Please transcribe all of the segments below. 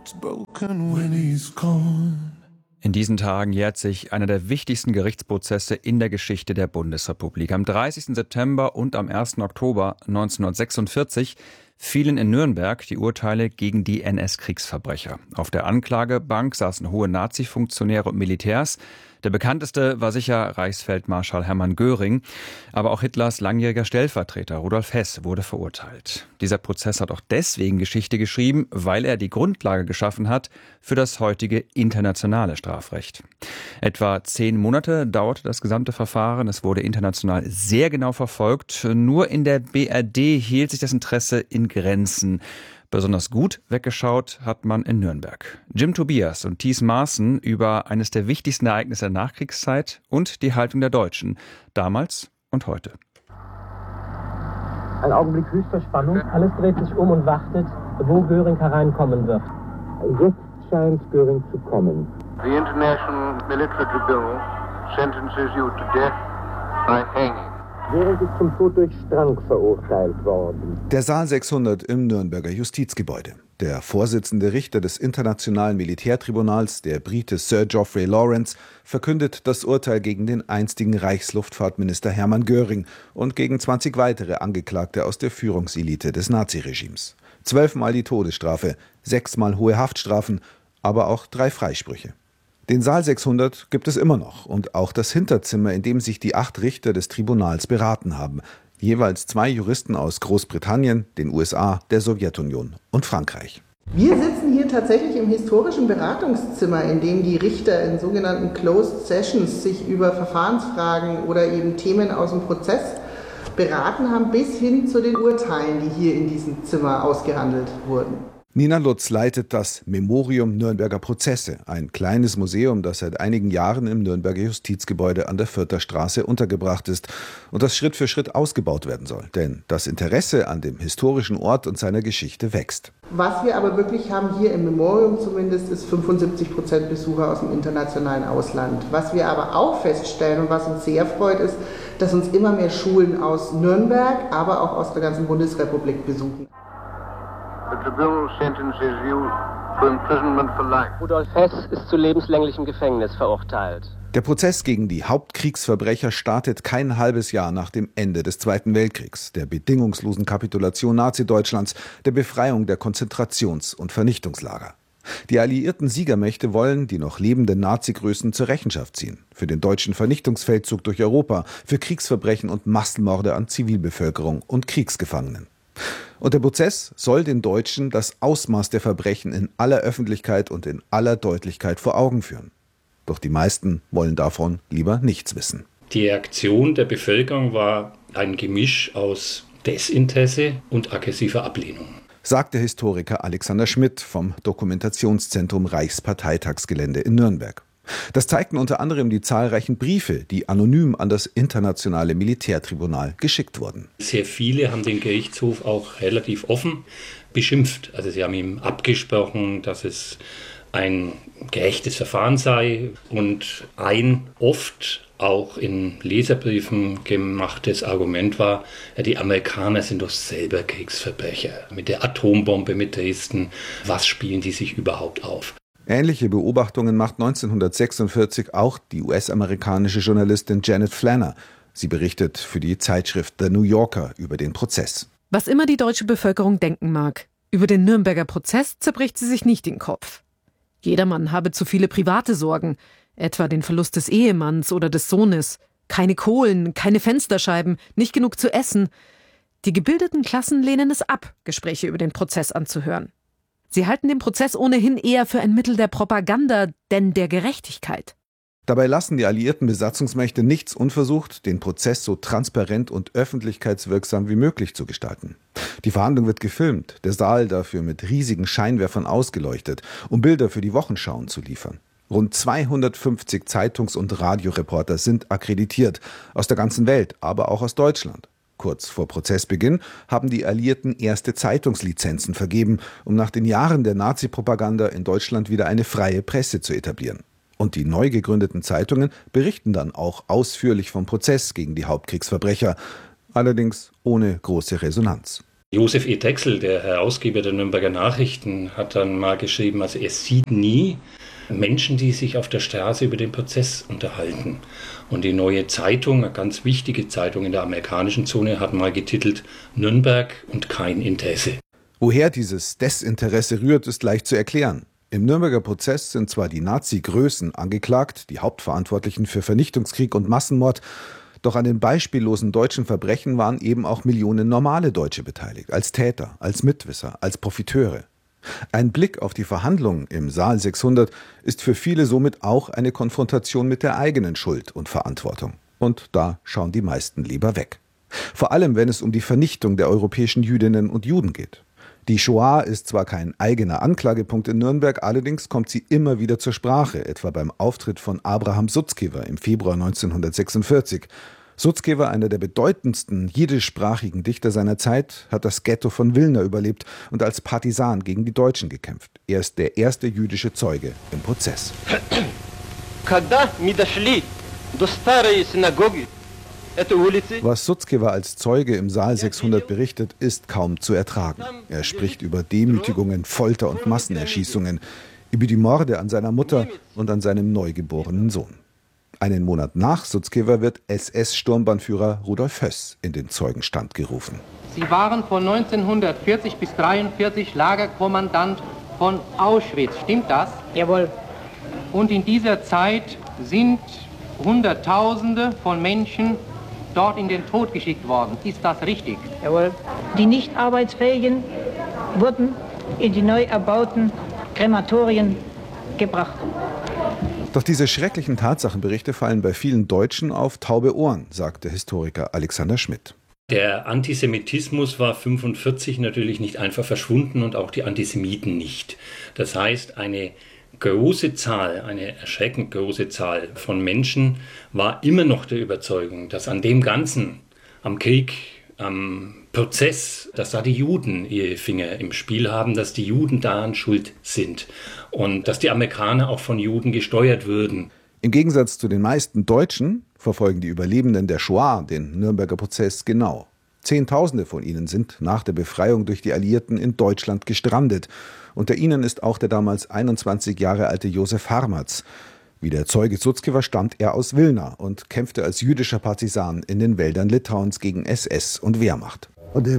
In diesen Tagen jährt sich einer der wichtigsten Gerichtsprozesse in der Geschichte der Bundesrepublik. Am 30. September und am 1. Oktober 1946 fielen in Nürnberg die Urteile gegen die NS-Kriegsverbrecher. Auf der Anklagebank saßen hohe Nazi-Funktionäre und Militärs. Der bekannteste war sicher Reichsfeldmarschall Hermann Göring, aber auch Hitlers langjähriger Stellvertreter Rudolf Hess wurde verurteilt. Dieser Prozess hat auch deswegen Geschichte geschrieben, weil er die Grundlage geschaffen hat für das heutige internationale Strafrecht. Etwa 10 Monate dauerte das gesamte Verfahren. Es wurde international sehr genau verfolgt. Nur in der BRD hielt sich das Interesse in Grenzen. Besonders gut weggeschaut hat man in Nürnberg. Jim Tobias und Thies Maaßen über eines der wichtigsten Ereignisse der Nachkriegszeit und die Haltung der Deutschen, damals und heute. Ein Augenblick höchster Spannung. Alles dreht sich um und wartet, wo Göring hereinkommen wird. Jetzt scheint Göring zu kommen. The International Military Tribunal sentences you to death by hanging. Göring ist zum Tod durch Strang verurteilt worden. Der Saal 600 im Nürnberger Justizgebäude. Der Vorsitzende Richter des Internationalen Militärtribunals, der Brite Sir Geoffrey Lawrence, verkündet das Urteil gegen den einstigen Reichsluftfahrtminister Hermann Göring und gegen 20 weitere Angeklagte aus der Führungselite des Naziregimes. 12-mal die Todesstrafe, 6-mal hohe Haftstrafen, aber auch 3 Freisprüche. Den Saal 600 gibt es immer noch und auch das Hinterzimmer, in dem sich die 8 Richter des Tribunals beraten haben. Jeweils 2 Juristen aus Großbritannien, den USA, der Sowjetunion und Frankreich. Wir sitzen hier tatsächlich im historischen Beratungszimmer, in dem die Richter in sogenannten Closed Sessions sich über Verfahrensfragen oder eben Themen aus dem Prozess beraten haben, bis hin zu den Urteilen, die hier in diesem Zimmer ausgehandelt wurden. Nina Lutz leitet das Memorium Nürnberger Prozesse, ein kleines Museum, das seit einigen Jahren im Nürnberger Justizgebäude an der Fürther Straße untergebracht ist und das Schritt für Schritt ausgebaut werden soll. Denn das Interesse an dem historischen Ort und seiner Geschichte wächst. Was wir aber wirklich haben hier im Memorium zumindest, ist 75% Besucher aus dem internationalen Ausland. Was wir aber auch feststellen und was uns sehr freut, ist, dass uns immer mehr Schulen aus Nürnberg, aber auch aus der ganzen Bundesrepublik besuchen. The tribunal sentences you to imprisonment for life. Rudolf Hess ist zu lebenslänglichem Gefängnis verurteilt. Der Prozess gegen die Hauptkriegsverbrecher startet kein halbes Jahr nach dem Ende des Zweiten Weltkriegs, der bedingungslosen Kapitulation Nazi-Deutschlands, der Befreiung der Konzentrations- und Vernichtungslager. Die alliierten Siegermächte wollen die noch lebenden Nazi-Größen zur Rechenschaft ziehen. Für den deutschen Vernichtungsfeldzug durch Europa, für Kriegsverbrechen und Massenmorde an Zivilbevölkerung und Kriegsgefangenen. Und der Prozess soll den Deutschen das Ausmaß der Verbrechen in aller Öffentlichkeit und in aller Deutlichkeit vor Augen führen. Doch die meisten wollen davon lieber nichts wissen. Die Reaktion der Bevölkerung war ein Gemisch aus Desinteresse und aggressiver Ablehnung, sagt der Historiker Alexander Schmidt vom Dokumentationszentrum Reichsparteitagsgelände in Nürnberg. Das zeigten unter anderem die zahlreichen Briefe, die anonym an das Internationale Militärtribunal geschickt wurden. Sehr viele haben den Gerichtshof auch relativ offen beschimpft. Also sie haben ihm abgesprochen, dass es ein gerechtes Verfahren sei und ein oft auch in Leserbriefen gemachtes Argument war, ja, die Amerikaner sind doch selber Kriegsverbrecher. Mit der Atombombe mit Dresden, was spielen die sich überhaupt auf? Ähnliche Beobachtungen macht 1946 auch die US-amerikanische Journalistin Janet Flanner. Sie berichtet für die Zeitschrift The New Yorker über den Prozess. Was immer die deutsche Bevölkerung denken mag, über den Nürnberger Prozess zerbricht sie sich nicht den Kopf. Jedermann habe zu viele private Sorgen, etwa den Verlust des Ehemanns oder des Sohnes. Keine Kohlen, keine Fensterscheiben, nicht genug zu essen. Die gebildeten Klassen lehnen es ab, Gespräche über den Prozess anzuhören. Sie halten den Prozess ohnehin eher für ein Mittel der Propaganda, denn der Gerechtigkeit. Dabei lassen die alliierten Besatzungsmächte nichts unversucht, den Prozess so transparent und öffentlichkeitswirksam wie möglich zu gestalten. Die Verhandlung wird gefilmt, der Saal dafür mit riesigen Scheinwerfern ausgeleuchtet, um Bilder für die Wochenschauen zu liefern. Rund 250 Zeitungs- und Radioreporter sind akkreditiert, aus der ganzen Welt, aber auch aus Deutschland. Kurz vor Prozessbeginn haben die Alliierten erste Zeitungslizenzen vergeben, um nach den Jahren der Nazi-Propaganda in Deutschland wieder eine freie Presse zu etablieren. Und die neu gegründeten Zeitungen berichten dann auch ausführlich vom Prozess gegen die Hauptkriegsverbrecher, allerdings ohne große Resonanz. Josef E. Drechsel, der Herausgeber der Nürnberger Nachrichten, hat dann mal geschrieben, also er sieht nie Menschen, die sich auf der Straße über den Prozess unterhalten. Und die Neue Zeitung, eine ganz wichtige Zeitung in der amerikanischen Zone, hat mal getitelt Nürnberg und kein Interesse. Woher dieses Desinteresse rührt, ist leicht zu erklären. Im Nürnberger Prozess sind zwar die Nazi-Größen angeklagt, die Hauptverantwortlichen für Vernichtungskrieg und Massenmord, doch an den beispiellosen deutschen Verbrechen waren eben auch Millionen normale Deutsche beteiligt, als Täter, als Mitwisser, als Profiteure. Ein Blick auf die Verhandlungen im Saal 600 ist für viele somit auch eine Konfrontation mit der eigenen Schuld und Verantwortung. Und da schauen die meisten lieber weg. Vor allem, wenn es um die Vernichtung der europäischen Jüdinnen und Juden geht. Die Shoah ist zwar kein eigener Anklagepunkt in Nürnberg, allerdings kommt sie immer wieder zur Sprache, etwa beim Auftritt von Abraham Sutzkever im Februar 1946. Sutzkever, einer der bedeutendsten jiddischsprachigen Dichter seiner Zeit, hat das Ghetto von Wilna überlebt und als Partisan gegen die Deutschen gekämpft. Er ist der erste jüdische Zeuge im Prozess. Was Sutzkever als Zeuge im Saal 600 berichtet, ist kaum zu ertragen. Er spricht über Demütigungen, Folter und Massenerschießungen, über die Morde an seiner Mutter und an seinem neugeborenen Sohn. Einen Monat nach Sutzkever wird SS-Sturmbannführer Rudolf Höss in den Zeugenstand gerufen. Sie waren von 1940 bis 1943 Lagerkommandant von Auschwitz, stimmt das? Jawohl. Und in dieser Zeit sind Hunderttausende von Menschen dort in den Tod geschickt worden. Ist das richtig? Jawohl. Die nicht arbeitsfähigen wurden in die neu erbauten Krematorien gebracht. Doch diese schrecklichen Tatsachenberichte fallen bei vielen Deutschen auf taube Ohren, sagt der Historiker Alexander Schmidt. Der Antisemitismus war 1945 natürlich nicht einfach verschwunden und auch die Antisemiten nicht. Das heißt, eine große Zahl, eine erschreckend große Zahl von Menschen war immer noch der Überzeugung, dass an dem Ganzen, am Krieg, am Prozess, dass da die Juden ihre Finger im Spiel haben, dass die Juden daran schuld sind und dass die Amerikaner auch von Juden gesteuert würden. Im Gegensatz zu den meisten Deutschen verfolgen die Überlebenden der Shoah den Nürnberger Prozess genau. Zehntausende von ihnen sind nach der Befreiung durch die Alliierten in Deutschland gestrandet. Unter ihnen ist auch der damals 21 Jahre alte Josef Harmatz. Wie der Zeuge Sutzkever stammt er aus Wilna und kämpfte als jüdischer Partisan in den Wäldern Litauens gegen SS und Wehrmacht.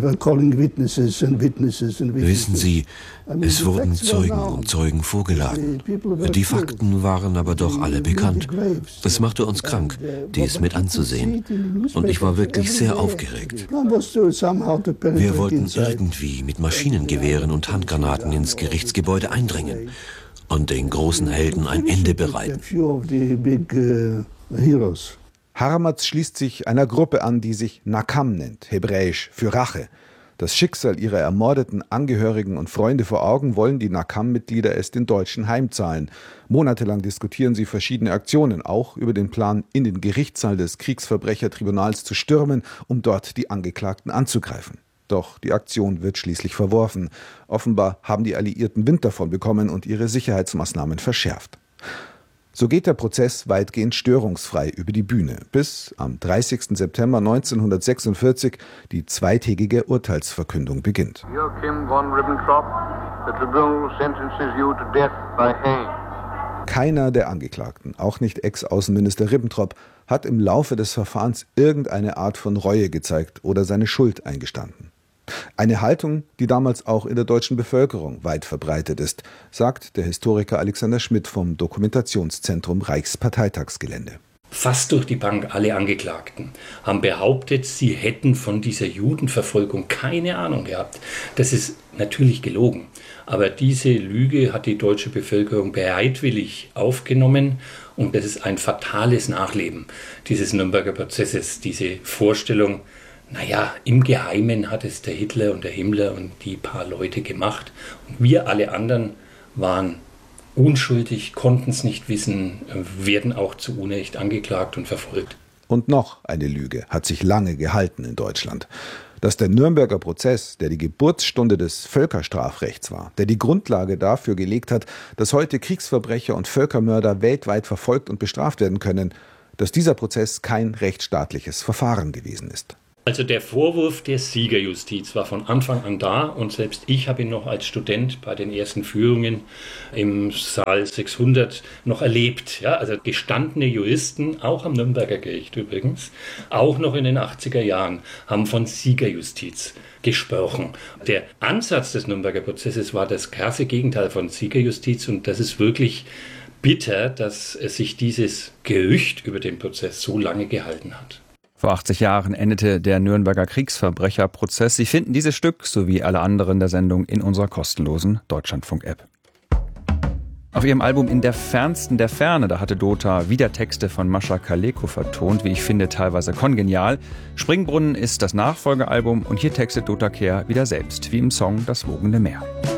Wissen Sie, es wurden Zeugen um Zeugen vorgeladen. Die Fakten waren aber doch alle bekannt. Es machte uns krank, dies mit anzusehen. Und ich war wirklich sehr aufgeregt. Wir wollten irgendwie mit Maschinengewehren und Handgranaten ins Gerichtsgebäude eindringen und den großen Helden ein Ende bereiten. Harmatz schließt sich einer Gruppe an, die sich Nakam nennt, hebräisch für Rache. Das Schicksal ihrer ermordeten Angehörigen und Freunde vor Augen wollen die Nakam-Mitglieder es den Deutschen heimzahlen. Monatelang diskutieren sie verschiedene Aktionen, auch über den Plan, in den Gerichtssaal des Kriegsverbrechertribunals zu stürmen, um dort die Angeklagten anzugreifen. Doch die Aktion wird schließlich verworfen. Offenbar haben die Alliierten Wind davon bekommen und ihre Sicherheitsmaßnahmen verschärft. So geht der Prozess weitgehend störungsfrei über die Bühne, bis am 30. September 1946 die zweitägige Urteilsverkündung beginnt. Joachim von Ribbentrop, the tribunal sentences you to death by hanging. Keiner der Angeklagten, auch nicht Ex-Außenminister Ribbentrop, hat im Laufe des Verfahrens irgendeine Art von Reue gezeigt oder seine Schuld eingestanden. Eine Haltung, die damals auch in der deutschen Bevölkerung weit verbreitet ist, sagt der Historiker Alexander Schmidt vom Dokumentationszentrum Reichsparteitagsgelände. Fast durch die Bank alle Angeklagten haben behauptet, sie hätten von dieser Judenverfolgung keine Ahnung gehabt. Das ist natürlich gelogen. Aber diese Lüge hat die deutsche Bevölkerung bereitwillig aufgenommen und das ist ein fatales Nachleben dieses Nürnberger Prozesses, diese Vorstellung, naja, im Geheimen hat es der Hitler und der Himmler und die paar Leute gemacht und wir alle anderen waren unschuldig, konnten es nicht wissen, werden auch zu Unrecht angeklagt und verfolgt. Und noch eine Lüge hat sich lange gehalten in Deutschland. Dass der Nürnberger Prozess, der die Geburtsstunde des Völkerstrafrechts war, der die Grundlage dafür gelegt hat, dass heute Kriegsverbrecher und Völkermörder weltweit verfolgt und bestraft werden können, dass dieser Prozess kein rechtsstaatliches Verfahren gewesen ist. Also der Vorwurf der Siegerjustiz war von Anfang an da und selbst ich habe ihn noch als Student bei den ersten Führungen im Saal 600 noch erlebt. Ja, also gestandene Juristen, auch am Nürnberger Gericht übrigens, auch noch in den 80er Jahren, haben von Siegerjustiz gesprochen. Der Ansatz des Nürnberger Prozesses war das krasse Gegenteil von Siegerjustiz und das ist wirklich bitter, dass sich dieses Gerücht über den Prozess so lange gehalten hat. Vor 80 Jahren endete der Nürnberger Kriegsverbrecherprozess. Sie finden dieses Stück sowie alle anderen der Sendung in unserer kostenlosen Deutschlandfunk-App. Auf ihrem Album In der Fernsten der Ferne, da hatte Dota wieder Texte von Mascha Kaleko vertont, wie ich finde, teilweise kongenial. Springbrunnen ist das Nachfolgealbum und hier textet Dota Kehr wieder selbst, wie im Song Das wogende Meer.